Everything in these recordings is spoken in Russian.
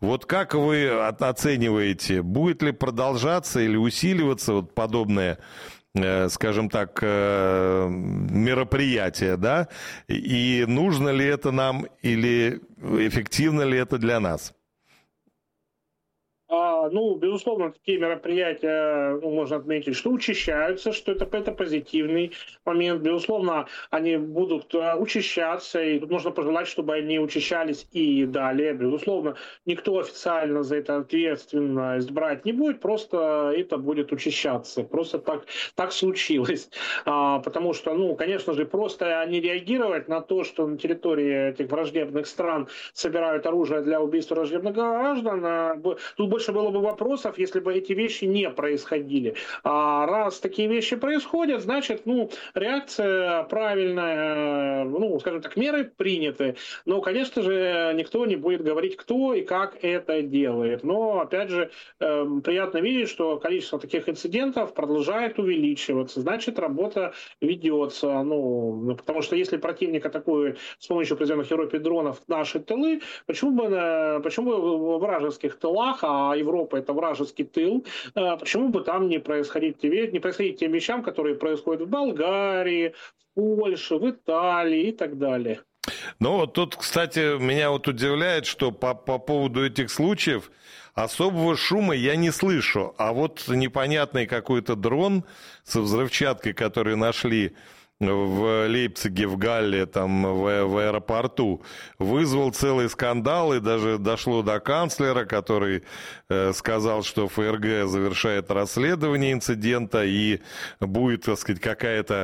Вот как вы оцениваете, будет ли продолжаться или усиливаться вот подобное, скажем так, мероприятие, да? И нужно ли это нам или эффективно ли это для нас? Ну, безусловно, такие мероприятия, ну, можно отметить, что учащаются, что это позитивный момент. Безусловно, они будут учащаться, и тут нужно пожелать, чтобы они учащались и далее. Безусловно, никто официально за это ответственность брать не будет, просто это будет учащаться. Просто так случилось. Потому что, ну, конечно же, просто не реагировать на то, что на территории этих враждебных стран собирают оружие для убийства враждебных граждан, тут больше было бы вопросов, если бы эти вещи не происходили. А раз такие вещи происходят, значит, ну, реакция правильная, ну, скажем так, меры приняты. Но, конечно же, никто не будет говорить, кто и как это делает. Но, опять же, приятно видеть, что количество таких инцидентов продолжает увеличиваться. Значит, работа ведется. Ну, потому что если противник атакует с помощью произведенных в Европе дронов наши тылы, почему бы в вражеских тылах, а Европа это вражеский тыл, почему бы там не происходить тем вещам, которые происходят в Болгарии, в Польше, в Италии и так далее. Ну, вот тут, кстати, меня вот удивляет, что по поводу этих случаев особого шума я не слышу, а вот непонятный какой-то дрон со взрывчаткой, который нашли в Лейпциге, в Галле, там, в аэропорту, вызвал целый скандал, и даже дошло до канцлера, который сказал, что ФРГ завершает расследование инцидента, и будет, так сказать, какая-то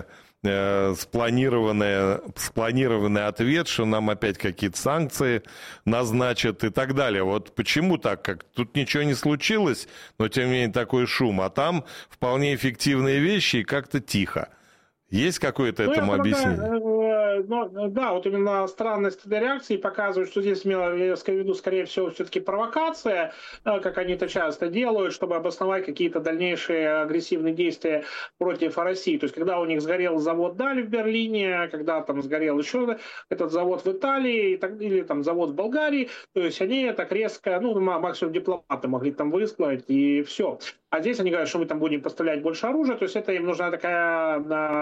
спланированный ответ, что нам опять какие-то санкции назначат и так далее. Вот почему так? Как тут ничего не случилось, но тем не менее такой шум, а там вполне эффективные вещи и как-то тихо. Есть какое-то этому объяснение? Да, вот именно странность этой реакции показывает, что здесь имела в виду, скорее всего, все-таки провокация, как они это часто делают, чтобы обосновать какие-то дальнейшие агрессивные действия против России. То есть, когда у них сгорел завод Дали в Берлине, когда там сгорел еще этот завод в Италии, или там завод в Болгарии, то есть они так резко, ну, максимум дипломаты могли там высказать, и все. А здесь они говорят, что мы там будем поставлять больше оружия, то есть это им нужна такая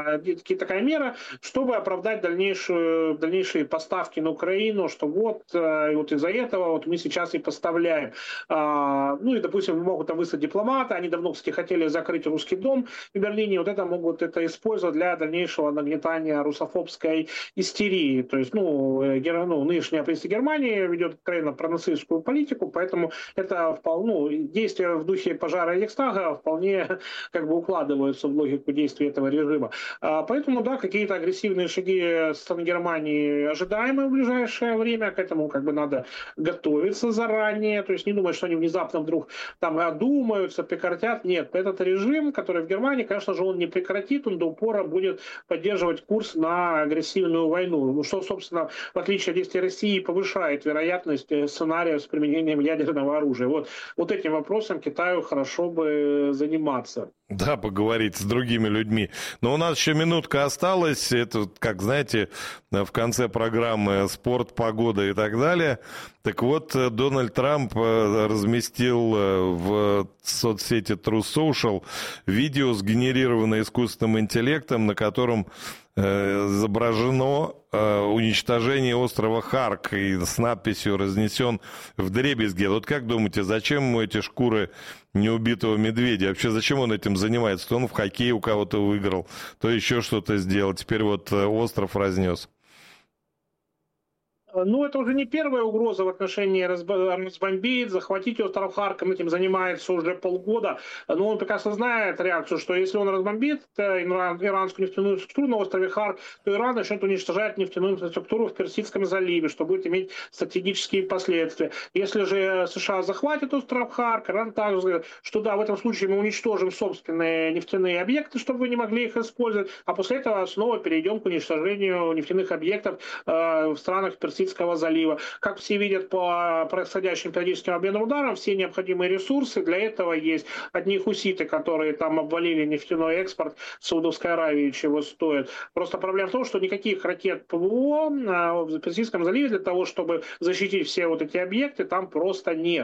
мера, чтобы оправдать дальнейшие поставки на Украину, что вот из-за этого вот мы сейчас и поставляем. Ну и, допустим, могут там выслать дипломата, они давно, кстати, хотели закрыть русский дом в Берлине, вот это могут использовать для дальнейшего нагнетания русофобской истерии. То есть, нынешняя правительство Германии ведет откровенно пронацистскую политику, поэтому это вполне, действия в духе пожара Рейхстага вполне как бы укладываются в логику действий этого режима. Поэтому, да, какие-то агрессивные шаги со стороны Германии ожидаемы в ближайшее время, к этому как бы надо готовиться заранее, то есть не думать, что они внезапно вдруг там одумаются, прекратят. Нет, этот режим, который в Германии, конечно же, он не прекратит, он до упора будет поддерживать курс на агрессивную войну. Ну, что, собственно, в отличие от действий России, повышает вероятность сценария с применением ядерного оружия. Вот этим вопросом Китаю хорошо бы заниматься. Да, поговорить с другими людьми. Но у нас еще минутка осталась. Это, как знаете, в конце программы спорт, погода и так далее. Так вот, Дональд Трамп разместил в соцсети True Social видео, сгенерированное искусственным интеллектом, на котором изображено уничтожение острова Харк и с надписью «Разнесен вдребезги». Вот как думаете, зачем ему эти шкуры неубитого медведя? Вообще, зачем он этим занимается? То он в хоккей у кого-то выиграл, то еще что-то сделал. Теперь вот остров разнес. Ну, это уже не первая угроза в отношении разбомбить, захватить остров Харк. Этим занимается уже полгода. Но он прекрасно знает реакцию, что если он разбомбит иранскую нефтяную структуру на острове Харк, то Иран начнет уничтожать нефтяную инфраструктуру в Персидском заливе, что будет иметь стратегические последствия. Если же США захватит остров Харк, Иран также говорит, что да, в этом случае мы уничтожим собственные нефтяные объекты, чтобы вы не могли их использовать, а после этого снова перейдем к уничтожению нефтяных объектов в странах Персидского залива. Как все видят по происходящим периодическим обменным ударам, все необходимые ресурсы для этого есть. Одни хуситы, которые там обвалили нефтяной экспорт Саудовской Аравии, чего стоит. Просто проблема в том, что никаких ракет ПВО в Персидском заливе для того, чтобы защитить все вот эти объекты, там просто нет.